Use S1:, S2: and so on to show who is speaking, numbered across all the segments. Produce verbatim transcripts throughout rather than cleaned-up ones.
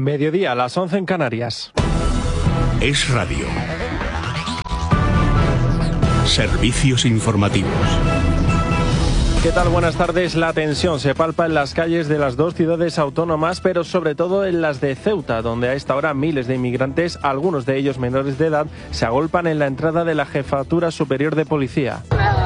S1: Mediodía, a las once en Canarias.
S2: Es Radio. Servicios informativos.
S1: ¿Qué tal? Buenas tardes. La tensión se palpa en las calles de las dos ciudades autónomas, pero sobre todo en las de Ceuta, donde a esta hora miles de inmigrantes, algunos de ellos menores de edad, se agolpan en la entrada de la Jefatura Superior de Policía.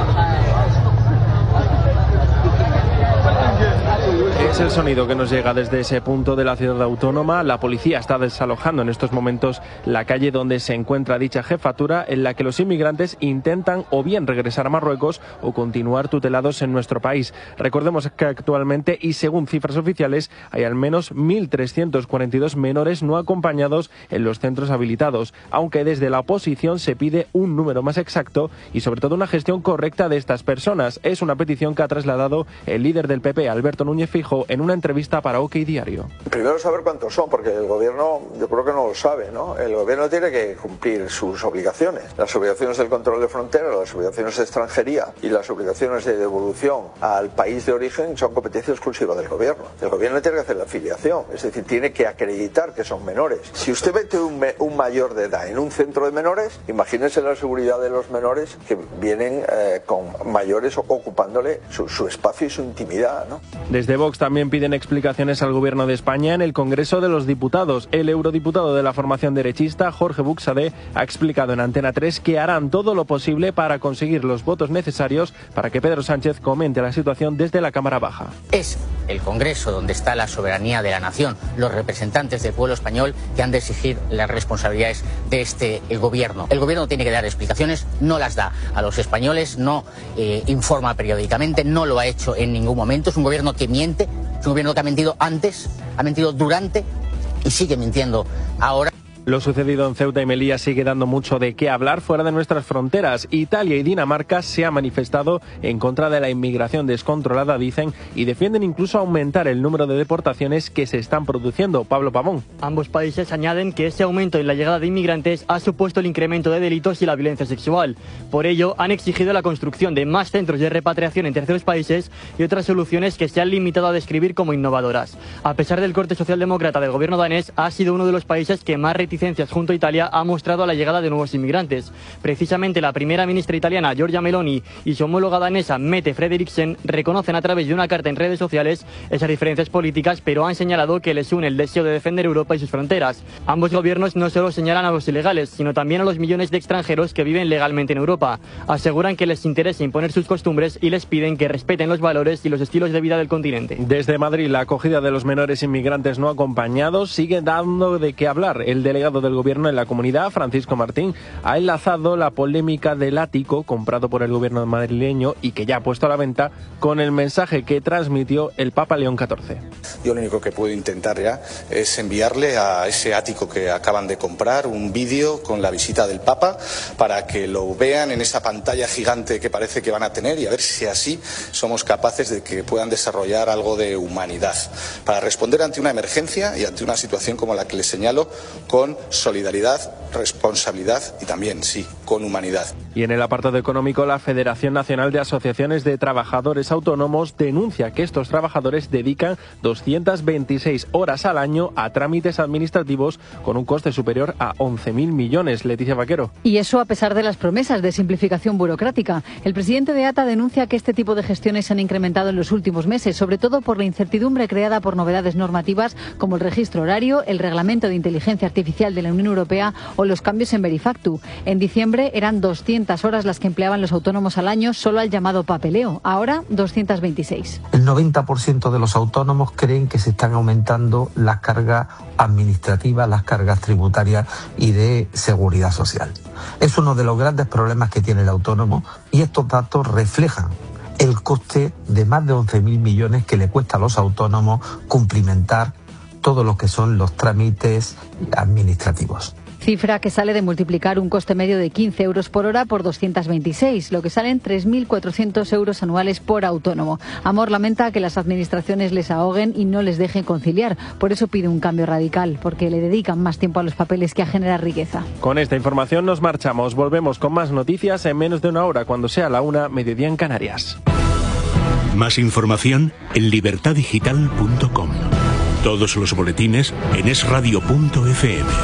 S1: Es el sonido que nos llega desde ese punto de la ciudad autónoma. La policía está desalojando en estos momentos la calle donde se encuentra dicha jefatura, en la que los inmigrantes intentan o bien regresar a Marruecos o continuar tutelados en nuestro país. Recordemos que actualmente, y según cifras oficiales, hay al menos mil trescientos cuarenta y dos menores no acompañados en los centros habilitados, aunque desde la oposición se pide un número más exacto y sobre todo una gestión correcta de estas personas. Es una petición que ha trasladado el líder del P P, Alberto Núñez Feijóo, en una entrevista para OK Diario.
S3: Primero saber cuántos son, porque el gobierno yo creo que no lo sabe, ¿no? El gobierno tiene que cumplir sus obligaciones. Las obligaciones del control de frontera, las obligaciones de extranjería y las obligaciones de devolución al país de origen son competencia exclusiva del gobierno. El gobierno tiene que hacer la afiliación, es decir, tiene que acreditar que son menores. Si usted mete un, me, un mayor de edad en un centro de menores, imagínense la seguridad de los menores que vienen eh, con mayores ocupándole su, su espacio y su intimidad, ¿no?
S1: Desde Vox también piden explicaciones al Gobierno de España en el Congreso de los Diputados. El eurodiputado de la formación derechista, Jorge Buxadé, ha explicado en Antena tres que harán todo lo posible para conseguir los votos necesarios para que Pedro Sánchez comente la situación desde la Cámara Baja.
S4: Es el Congreso donde está la soberanía de la nación, los representantes del pueblo español que han de exigir las responsabilidades de este el Gobierno. El Gobierno tiene que dar explicaciones, no las da a los españoles, no eh, informa periódicamente, no lo ha hecho en ningún momento. Es un Gobierno que miente. Es un gobierno que ha mentido antes, ha mentido durante y sigue mintiendo ahora.
S1: Lo sucedido en Ceuta y Melilla sigue dando mucho de qué hablar fuera de nuestras fronteras. Italia y Dinamarca se han manifestado en contra de la inmigración descontrolada, dicen, y defienden incluso aumentar el número de deportaciones que se están produciendo. Pablo Pavón.
S5: Ambos países añaden que ese aumento en la llegada de inmigrantes ha supuesto el incremento de delitos y la violencia sexual. Por ello, han exigido la construcción de más centros de repatriación en terceros países y otras soluciones que se han limitado a describir como innovadoras. A pesar del corte socialdemócrata del gobierno danés, ha sido uno de los países que más reticencias junto a Italia ha mostrado a la llegada de nuevos inmigrantes. Precisamente la primera ministra italiana Giorgia Meloni y su homóloga danesa Mette Frederiksen reconocen a través de una carta en redes sociales esas diferencias políticas, pero han señalado que les une el deseo de defender Europa y sus fronteras. Ambos gobiernos no solo señalan a los ilegales, sino también a los millones de extranjeros que viven legalmente en Europa. Aseguran que les interesa imponer sus costumbres y les piden que respeten los valores y los estilos de vida del continente.
S1: Desde Madrid, la acogida de los menores inmigrantes no acompañados sigue dando de qué hablar. El delegado del gobierno en la comunidad, Francisco Martín, ha enlazado la polémica del ático comprado por el gobierno madrileño y que ya ha puesto a la venta con el mensaje que transmitió el Papa León catorce.
S6: Yo lo único que puedo intentar ya es enviarle a ese ático que acaban de comprar un vídeo con la visita del Papa para que lo vean en esa pantalla gigante que parece que van a tener y a ver si así somos capaces de que puedan desarrollar algo de humanidad para responder ante una emergencia y ante una situación como la que les señalo con solidaridad, responsabilidad y también, sí, con humanidad.
S1: Y en el apartado económico, la Federación Nacional de Asociaciones de Trabajadores Autónomos denuncia que estos trabajadores dedican doscientas veintiséis horas al año a trámites administrativos con un coste superior a once mil millones. Leticia Vaquero.
S7: Y eso a pesar de las promesas de simplificación burocrática. El presidente de A T A denuncia que este tipo de gestiones se han incrementado en los últimos meses, sobre todo por la incertidumbre creada por novedades normativas como el registro horario, el reglamento de inteligencia artificial de la Unión Europea o los cambios en Verifactu. En diciembre eran doscientas horas las que empleaban los autónomos al año solo al llamado papeleo, ahora doscientas veintiséis.
S8: El noventa por ciento de los autónomos creen que se están aumentando las cargas administrativas, las cargas tributarias y de seguridad social. Es uno de los grandes problemas que tiene el autónomo y estos datos reflejan el coste de más de once mil millones que le cuesta a los autónomos cumplimentar todo lo que son los trámites administrativos.
S7: Cifra que sale de multiplicar un coste medio de quince euros por hora por doscientas veintiséis, lo que salen tres mil cuatrocientos euros anuales por autónomo. Amor lamenta que las administraciones les ahoguen y no les dejen conciliar. Por eso pide un cambio radical, porque le dedican más tiempo a los papeles que a generar riqueza.
S1: Con esta información nos marchamos. Volvemos con más noticias en menos de una hora, cuando sea la una, mediodía en Canarias.
S2: Más información en libertad digital punto com. Todos los boletines en es radio punto efe eme.